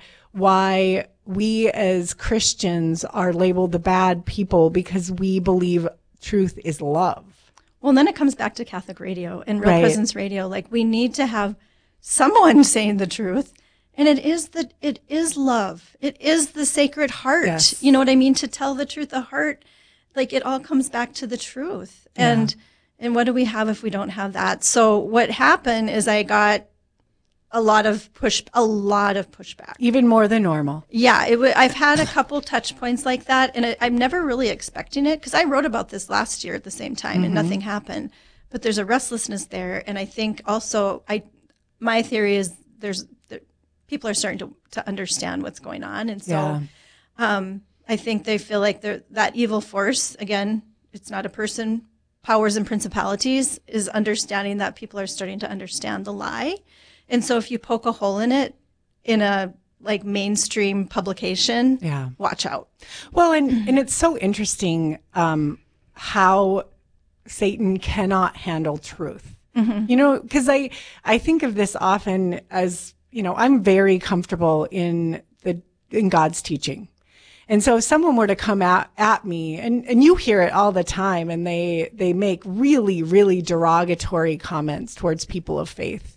why we as Christians are labeled the bad people because we believe truth is love. Well, and then it comes back to Catholic radio and Real Right. Presence Radio. Like we need to have someone saying the truth. And it is the, it is love. It is the Sacred Heart. Yes. You know what I mean? To tell the truth, the heart, like it all comes back to the truth. And, and what do we have if we don't have that? So what happened is I got a lot of push, a lot of pushback. Even more than normal. Yeah, it w- I've had a couple touch points like that, and it, I'm never really expecting it because I wrote about this last year at the same time, Mhm. and nothing happened. But there's a restlessness there, and I think also, I my theory is there's there, people are starting to to understand what's going on, and so Yeah. um, I think they feel like they're, that evil force again. It's not a person. Powers and principalities is understanding that people are starting to understand the lie. And so if you poke a hole in it in a like mainstream publication, Yeah. watch out. Well, and, and it's so interesting um, how Satan cannot handle truth. Mhm. You know, because I, I think of this often as, you know, I'm very comfortable in the in God's teaching. And so if someone were to come at, at me, and, and you hear it all the time, and they, they make really, really derogatory comments towards people of faith,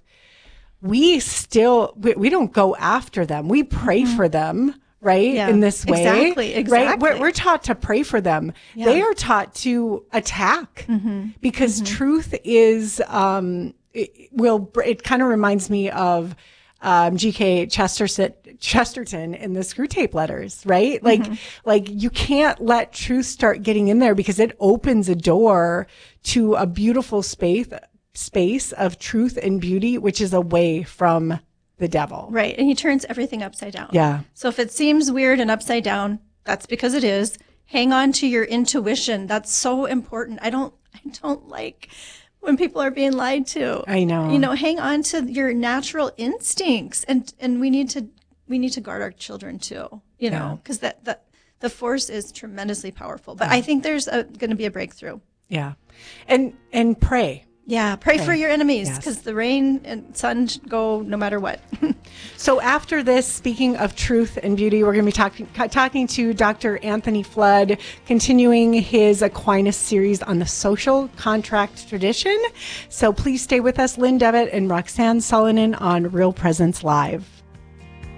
we still, we, we don't go after them. We pray Mhm. for them, right? Yeah, In this way. exactly, Right? exactly. We're, we're taught to pray for them. Yeah. They are taught to attack Mhm. because truth is, um, it will, it kind of reminds me of, um, G K Chesterton, Chesterton in the Screw Tape Letters, right? Like, Mhm. like you can't let truth start getting in there because it opens a door to a beautiful space, space of truth and beauty, which is away from the devil. Right. And he turns everything upside down. Yeah. So if it seems weird and upside down, that's because it is. Hang on to your intuition. That's so important. I don't, I don't like when people are being lied to. I know. You know, hang on to your natural instincts. And, and we need to, we need to guard our children too, you Yeah. know, because that, that the force is tremendously powerful. But Yeah. I think there's going to be a breakthrough. Yeah. And, and pray. Yeah. Pray, Pray. for your enemies Yes. because the rain and sun go no matter what. So after this, speaking of truth and beauty, we're going to be talking talking to Doctor Anthony Flood, continuing his Aquinas series on the social contract tradition. So please stay with us, Lynn Devitt and Roxanne Solonen on Real Presence Live.